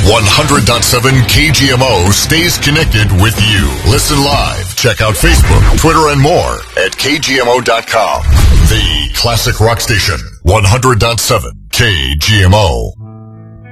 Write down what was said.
100.7 KGMO stays connected with you. Listen live, check out Facebook, Twitter, and more at KGMO.com. The classic rock station, 100.7 KGMO.